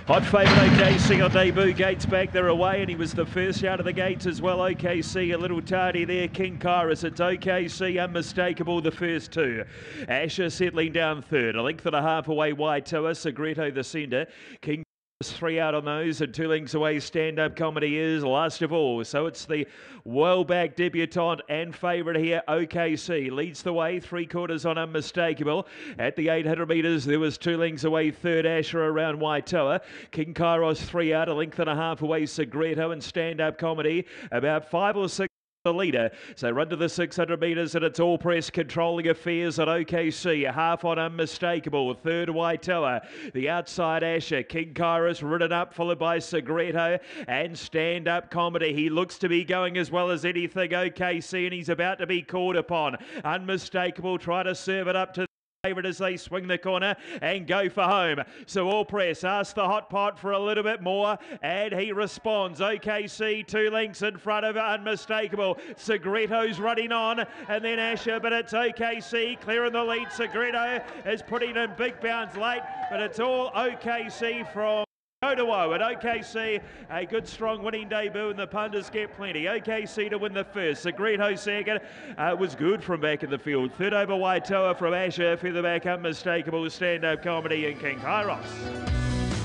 Hot favourite OKC on debut, gates back, they're away, and he was the first out of the gates as well. OKC a little tardy there, King Kairos, it's OKC unmistakable the first two. Asher settling down third, a length and a half away Waitoa, Segreto the centre, King 3 out on those, and 2 lengths away stand-up comedy is last of all. So it's the well-backed debutant and favourite here, OKC. Leads the way, 3/4 on unmistakable. At the 800 metres, there was 2 lengths away, third Asher around Waitoa. King Kairos 3 out, a length and a half away Segreto, and stand-up comedy about 5 or 6 the leader. So run to the 600 metres and it's all press controlling affairs at OKC. Half on unmistakable. Third Waitoa. The outside Asher. King Kairos ridden up, followed by Segreto and stand up comedy. He looks to be going as well as anything OKC, and he's about to be called upon. Unmistakable. Try to serve it up to favourite as they swing the corner and go for home. So all press ask the hot pot for a little bit more, and he responds. OKC 2 lengths in front of unmistakable. Segreto's running on, and then Asher, but it's OKC clearing the lead. Segreto is putting in big bounds late, but it's all OKC from Otawa. At OKC, a good strong winning debut, and the punters get plenty. OKC to win the first. Segreto second was good from back in the field. Third over Waitoa from Asher. Further back unmistakable stand-up comedy and King Kairos.